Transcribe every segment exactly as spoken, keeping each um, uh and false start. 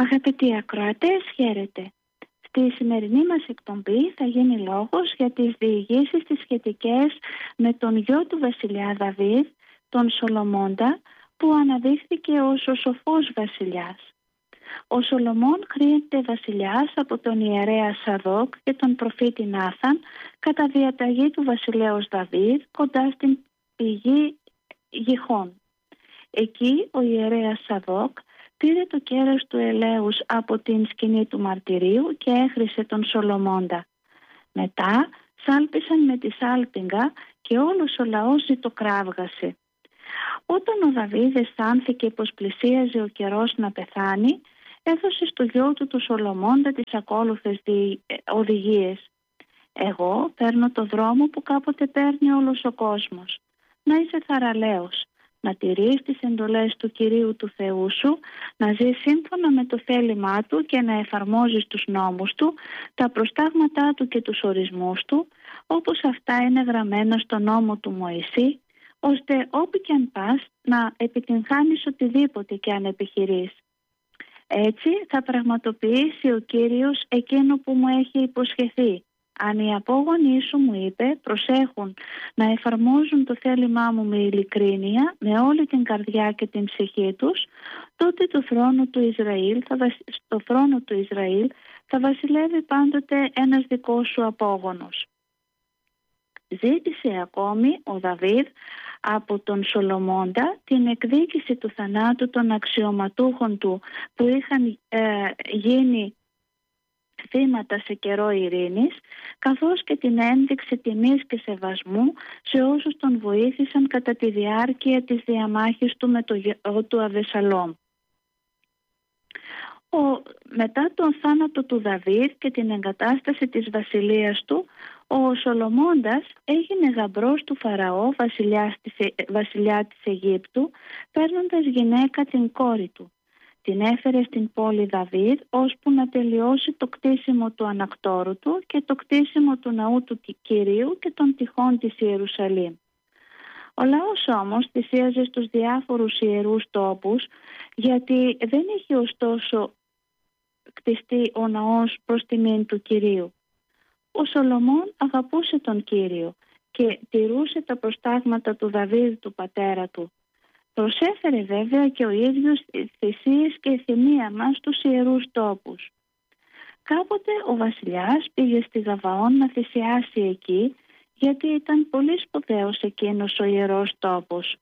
Αγαπητοί ακροατές, χαίρετε. Στη σημερινή μας εκπομπή θα γίνει λόγος για τις διηγήσεις τις σχετικές με τον γιο του βασιλιά Δαβίδ, τον Σολομώντα, που αναδείχθηκε ως ο σοφός βασιλιάς. Ο Σολομών κρίεται βασιλιάς από τον ιερέα Σαδόκ και τον προφήτη Νάθαν κατά διαταγή του βασιλέως Δαβίδ κοντά στην πηγή Γιχών. Εκεί ο ιερέας Σαδόκ πήρε το κέρας του ελέους από την σκηνή του μαρτυρίου και έχρισε τον Σολομώντα. Μετά σάλπισαν με τη σάλπιγγα και όλος ο λαός ζητοκράβγασε. Όταν ο Δαβίδ αισθάνθηκε πως πλησίαζε ο καιρός να πεθάνει, έδωσε στο γιο του του Σολομώντα τις ακόλουθες δι... οδηγίες. «Εγώ παίρνω το δρόμο που κάποτε παίρνει όλος ο κόσμος. Να είσαι θαραλέος, να τηρείς τις εντολές του Κυρίου του Θεού σου, να ζεις σύμφωνα με το θέλημά του και να εφαρμόζεις τους νόμους του, τα προστάγματά του και τους ορισμούς του, όπως αυτά είναι γραμμένα στο νόμο του Μωυσή, ώστε όπου και αν πας να επιτυγχάνεις οτιδήποτε και αν επιχειρείς. Έτσι θα πραγματοποιήσει ο Κύριος εκείνο που μου έχει υποσχεθεί. Αν οι απόγονοί σου, μου είπε, προσέχουν να εφαρμόζουν το θέλημά μου με ειλικρίνεια, με όλη την καρδιά και την ψυχή τους, τότε το θρόνο του Ισραήλ θα βασι... στο θρόνο του Ισραήλ θα βασιλεύει πάντοτε ένας δικός σου απόγονος». Ζήτησε ακόμη ο Δαβίδ από τον Σολομώντα την εκδίκηση του θανάτου των αξιωματούχων του που είχαν ε, γίνει θύματα σε καιρό ειρήνης, καθώς και την ένδειξη τιμής και σεβασμού σε όσους τον βοήθησαν κατά τη διάρκεια της διαμάχης του με το γιο του Αβεσαλόμ. Ο, μετά τον θάνατο του Δαβίδ και την εγκατάσταση της βασιλείας του, ο Σολομώντας έγινε γαμπρός του Φαραώ, βασιλιά της, βασιλιά της Αιγύπτου, παίρνοντας γυναίκα την κόρη του. Την έφερε στην πόλη Δαβίδ, ώσπου να τελειώσει το κτίσιμο του ανακτόρου του και το κτίσιμο του ναού του Κυρίου και των τυχών της Ιερουσαλήμ. Ο λαός όμως θυσίαζε στους διάφορους ιερούς τόπους, γιατί δεν είχε ωστόσο κτιστεί ο ναός προς τιμήν του Κυρίου. Ο Σολομών αγαπούσε τον Κύριο και τηρούσε τα προστάγματα του Δαβίδ του πατέρα του. Προσέφερε βέβαια και ο ίδιος θυσίες και θυμίαμα στους ιερούς τόπους. Κάποτε ο βασιλιάς πήγε στη Γαβαών να θυσιάσει εκεί, γιατί ήταν πολύ σπουδαίος εκείνος ο ιερός τόπος.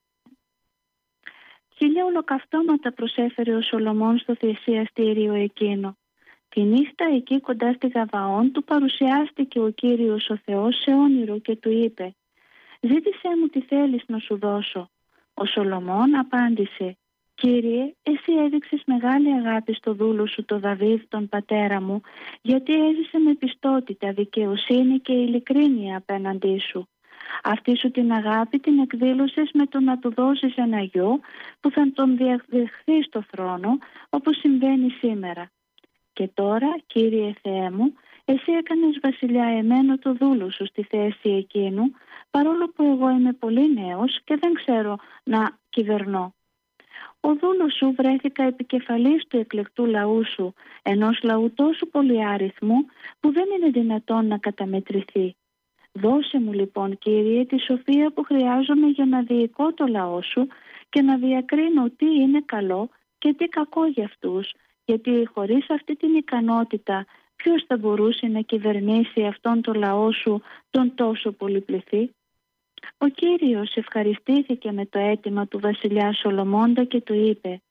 Χίλια ολοκαυτώματα προσέφερε ο Σολομών στο θυσιαστήριο εκείνο. Τη νύχτα εκεί κοντά στη Γαβαών του παρουσιάστηκε ο Κύριος ο Θεός σε όνειρο και του είπε «Ζήτησέ μου τι θέλεις να σου δώσω». Ο Σολομών απάντησε «Κύριε, εσύ έδειξες μεγάλη αγάπη στο δούλο σου το Δαβίδ τον πατέρα μου, γιατί έζησε με πιστότητα, δικαιοσύνη και ειλικρίνεια απέναντί σου. Αυτή σου την αγάπη την εκδήλωσες με το να του δώσεις ένα γιο που θα τον διαδεχθεί στο θρόνο, όπως συμβαίνει σήμερα. Και τώρα, Κύριε Θεέ μου, εσύ έκανες βασιλιά εμένο το δούλο σου στη θέση εκείνου, παρόλο που εγώ είμαι πολύ νέος και δεν ξέρω να κυβερνώ. Ο δούλος σου βρέθηκα επικεφαλής του εκλεκτού λαού σου, ενός λαού τόσο πολυάριθμου που δεν είναι δυνατόν να καταμετρηθεί. Δώσε μου λοιπόν, Κύριε, τη σοφία που χρειάζομαι για να διοικώ το λαό σου και να διακρίνω τι είναι καλό και τι κακό για αυτούς, γιατί χωρίς αυτή την ικανότητα ποιος θα μπορούσε να κυβερνήσει αυτόν το λαό σου τον τόσο πολυπληθή. Ο Κύριος ευχαριστήθηκε με το αίτημα του βασιλιά Σολομώντα και του είπε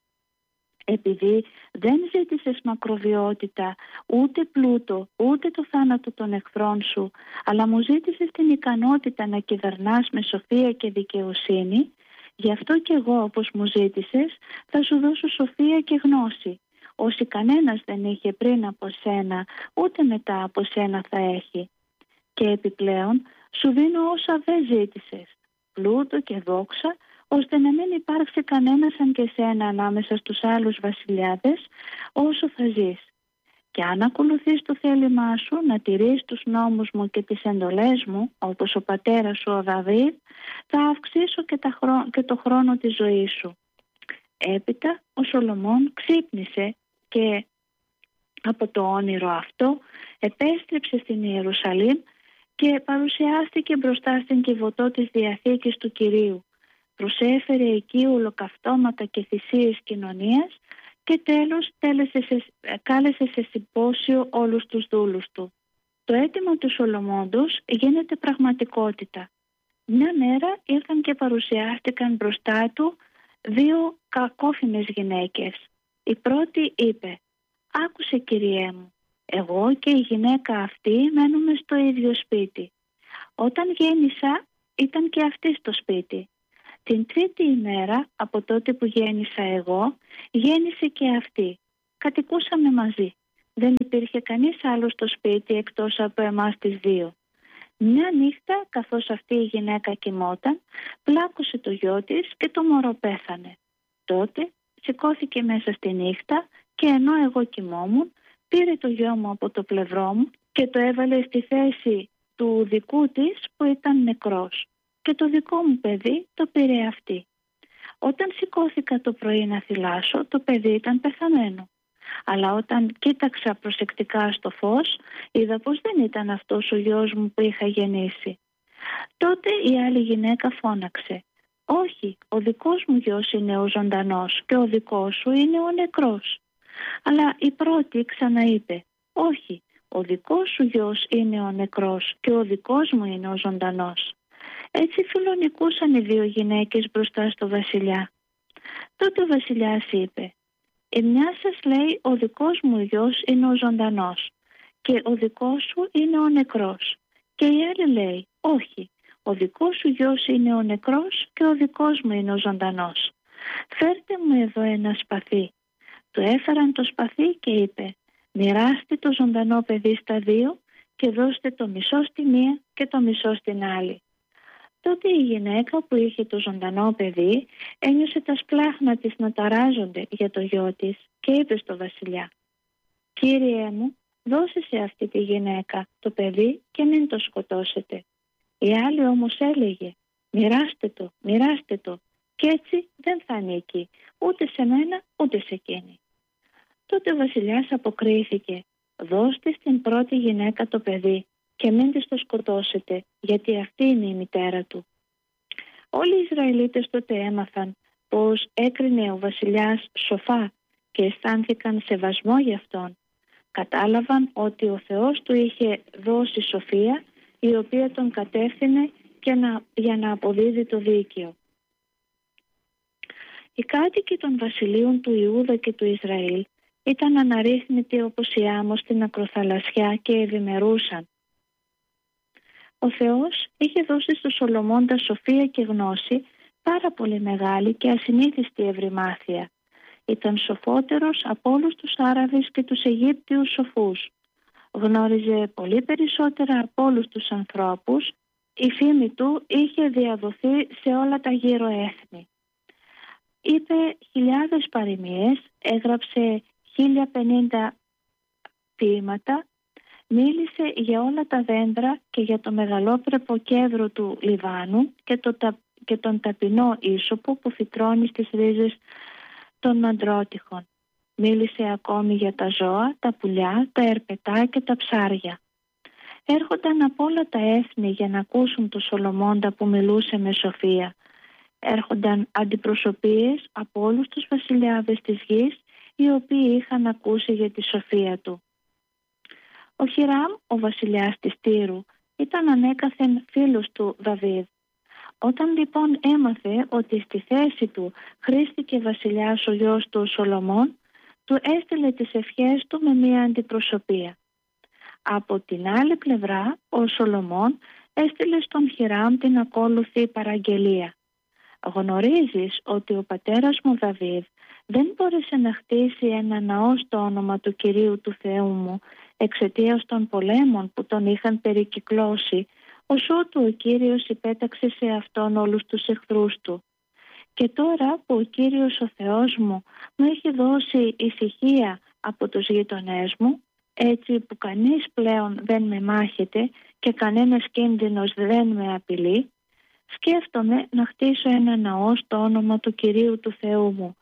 «Επειδή δεν ζήτησες μακροβιότητα, ούτε πλούτο, ούτε το θάνατο των εχθρών σου, αλλά μου ζήτησες την ικανότητα να κυβερνάς με σοφία και δικαιοσύνη, γι' αυτό και εγώ, όπως μου ζήτησες, θα σου δώσω σοφία και γνώση, όσοι κανένας δεν είχε πριν από σένα, ούτε μετά από σένα θα έχει. Και επιπλέον σου δίνω όσα δεν ζήτησες, πλούτο και δόξα, ώστε να μην υπάρξει κανένας σαν και σένα ανάμεσα στους άλλους βασιλιάδες όσο θα ζεις. Και αν ακολουθείς το θέλημά σου να τηρείς τους νόμους μου και τις εντολές μου, όπως ο πατέρας σου ο Δαβίδ, θα αυξήσω και, τα χρό... και το χρόνο της ζωής σου». Έπειτα ο Σολομών ξύπνησε και από το όνειρο αυτό επέστρεψε στην Ιερουσαλήμ και παρουσιάστηκε μπροστά στην κιβωτό της Διαθήκης του Κυρίου. Προσέφερε εκεί ολοκαυτώματα και θυσίες κοινωνίας και τέλος τέλεσε σε, κάλεσε σε συμπόσιο όλους τους δούλους του. Το αίτημα του Σολομώντος γίνεται πραγματικότητα. Μια μέρα ήρθαν και παρουσιάστηκαν μπροστά του δύο κακόφημες γυναίκες. Η πρώτη είπε: «Άκουσε, Κυριέ μου, εγώ και η γυναίκα αυτή μένουμε στο ίδιο σπίτι. Όταν γέννησα ήταν και αυτή στο σπίτι. Την τρίτη ημέρα από τότε που γέννησα εγώ, γέννησε και αυτή. Κατοικούσαμε μαζί. Δεν υπήρχε κανείς άλλος στο σπίτι εκτός από εμάς τις δύο. Μια νύχτα, καθώς αυτή η γυναίκα κοιμόταν, πλάκωσε το γιο της και το μωρό πέθανε. Τότε σηκώθηκε μέσα στη νύχτα και ενώ εγώ κοιμόμουν, πήρε το γιο μου από το πλευρό μου και το έβαλε στη θέση του δικού της που ήταν νεκρός. Και το δικό μου παιδί το πήρε αυτή. Όταν σηκώθηκα το πρωί να θυλάσω, το παιδί ήταν πεθαμένο. Αλλά όταν κοίταξα προσεκτικά στο φως, είδα πως δεν ήταν αυτός ο γιος μου που είχα γεννήσει. Τότε η άλλη γυναίκα φώναξε: «Όχι, ο δικός μου γιος είναι ο ζωντανός και ο δικός σου είναι ο νεκρός». Αλλά η πρώτη ξαναείπε: «Όχι, ο δικός σου γιος είναι ο νεκρός και ο δικός μου είναι ο ζωντανός». Έτσι φιλονικούσαν οι δύο γυναίκες μπροστά στο βασιλιά. Τότε ο βασιλιάς είπε: «Η μια σας λέει ο δικός μου γιος είναι ο ζωντανός και ο δικός σου είναι ο νεκρός. Και η άλλη λέει: όχι, ο δικός σου γιος είναι ο νεκρός και ο δικός μου είναι ο ζωντανός. Φέρτε μου εδώ ένα σπαθί». Του έφεραν το σπαθί και είπε: «Μοιράστε το ζωντανό παιδί στα δύο και δώστε το μισό στη μία και το μισό στην άλλη». Τότε η γυναίκα που είχε το ζωντανό παιδί ένιωσε τα σπλάχνα της να ταράζονται για το γιο της και είπε στο βασιλιά: «Κύριέ μου, δώσε σε αυτή τη γυναίκα το παιδί και μην το σκοτώσετε». Η άλλη όμως έλεγε: «Μοιράστε το, μοιράστε το και έτσι δεν θα ανήκει ούτε σε μένα ούτε σε εκείνη». Τότε ο βασιλιάς αποκρίθηκε: «Δώστε στην πρώτη γυναίκα το παιδί και μην της το σκοτώσετε, γιατί αυτή είναι η μητέρα του». Όλοι οι Ισραηλίτες τότε έμαθαν πως έκρινε ο βασιλιάς σοφά και αισθάνθηκαν σεβασμό για αυτόν. Κατάλαβαν ότι ο Θεός του είχε δώσει σοφία, η οποία τον κατεύθυνε και να, για να αποδίδει το δίκαιο. Οι κάτοικοι των βασιλείων του Ιούδα και του Ισραήλ ήταν αναρρύθμιτοι όπως η άμμος στην ακροθαλασσιά και ευημερούσαν. Ο Θεός είχε δώσει στο Σολομώντα σοφία και γνώση πάρα πολύ μεγάλη και ασυνήθιστη ευρυμάθεια. Ήταν σοφότερος από όλους τους Άραβες και τους Αιγύπτιους σοφούς. Γνώριζε πολύ περισσότερα από όλους τους ανθρώπους. Η φήμη του είχε διαδοθεί σε όλα τα γύρω έθνη. Είπε χιλιάδες παροιμίες, έγραψε χίλια πενήντα ποίηματα, μίλησε για όλα τα δέντρα και για το μεγαλόπρεπο κέδρο του Λιβάνου και, το, και τον ταπεινό ίσωπο που φυτρώνει στις ρίζες των μαντρότυχων. Μίλησε ακόμη για τα ζώα, τα πουλιά, τα ερπετά και τα ψάρια. Έρχονταν από όλα τα έθνη για να ακούσουν τον Σολομώντα που μιλούσε με σοφία. Έρχονταν αντιπροσωπείες από όλους τους βασιλιάδες της γης, οι οποίοι είχαν ακούσει για τη σοφία του. Ο Χιράμ, ο βασιλιάς της Τύρου, ήταν ανέκαθεν φίλος του Δαβίδ. Όταν λοιπόν έμαθε ότι στη θέση του χρήστηκε βασιλιάς ο γιος του Σολομών, του έστειλε τις ευχές του με μία αντιπροσωπεία. Από την άλλη πλευρά, ο Σολομών έστειλε στον Χιράμ την ακόλουθη παραγγελία: «Γνωρίζεις ότι ο πατέρας μου Δαβίδ δεν μπόρεσε να χτίσει ένα ναό στο όνομα του Κυρίου του Θεού μου εξαιτίας των πολέμων που τον είχαν περικυκλώσει, ωσότου ο Κύριος υπέταξε σε αυτόν όλους τους εχθρούς του. Και τώρα που ο Κύριος ο Θεός μου μου έχει δώσει ησυχία από τους γειτονές μου, έτσι που κανείς πλέον δεν με μάχεται και κανένας κίνδυνος δεν με απειλεί, σκέφτομαι να χτίσω ένα ναό στο όνομα του Κυρίου του Θεού μου,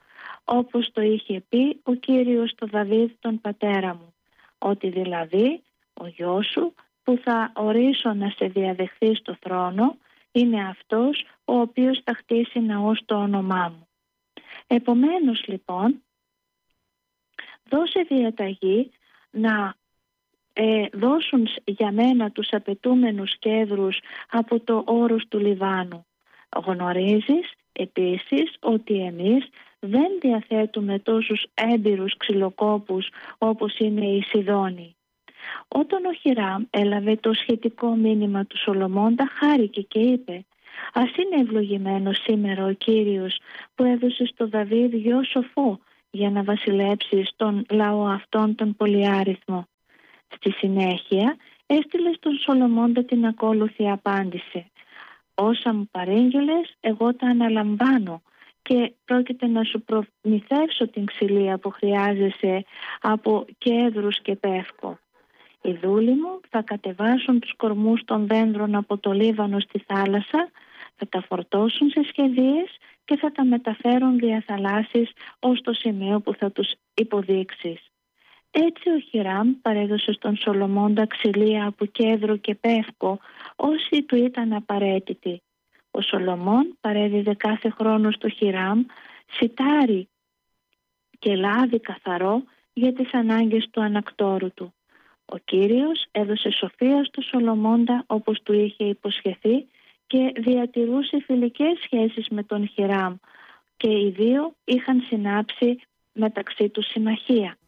όπως το είχε πει ο Κύριος στο Δαβίδ τον πατέρα μου, ότι δηλαδή ο γιος σου που θα ορίσω να σε διαδεχθεί στο θρόνο είναι αυτός ο οποίος θα χτίσει ναό στο όνομά μου. Επομένως λοιπόν, δώσε διαταγή να ε, δώσουν για μένα τους απαιτούμενους κέδρους από το όρος του Λιβάνου. Γνωρίζεις επίσης ότι εμείς δεν διαθέτουμε τόσους έμπειρους ξυλοκόπους όπως είναι οι Σιδώνοι. Όταν ο Χιράμ έλαβε το σχετικό μήνυμα του Σολομώντα, χάρηκε και είπε: «Ας είναι ευλογημένος σήμερα ο Κύριος που έδωσε στο Δαβίδ γιο σοφό για να βασιλέψει στον λαό αυτόν τον πολυάριθμο». Στη συνέχεια έστειλε στον Σολομώντα την ακόλουθη απάντηση: «Όσα μου παρήγγειλες εγώ τα αναλαμβάνω και πρόκειται να σου προμηθεύσω την ξυλία που χρειάζεσαι από κέδρους και πεύκο. Οι δούλοι μου θα κατεβάσουν τους κορμούς των δέντρων από το Λίβανο στη θάλασσα, θα τα φορτώσουν σε σχεδίες και θα τα μεταφέρουν δια θαλάσσης ως το σημείο που θα τους υποδείξεις». Έτσι ο Χιράμ παρέδωσε στον Σολομώντα ξυλία από κέδρο και πεύκο όσοι του ήταν απαραίτητοι. Ο Σολομών παρέδιδε κάθε χρόνο στο Χιράμ σιτάρι και λάδι καθαρό για τις ανάγκες του ανακτόρου του. Ο Κύριος έδωσε σοφία στο Σολομώντα όπως του είχε υποσχεθεί και διατηρούσε φιλικές σχέσεις με τον Χιράμ και οι δύο είχαν συνάψει μεταξύ τους συμμαχία.